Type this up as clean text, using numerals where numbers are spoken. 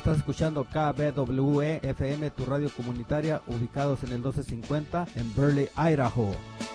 Estás escuchando KBWE FM, tu radio comunitaria, ubicados en el 1250 en Burley, Idaho.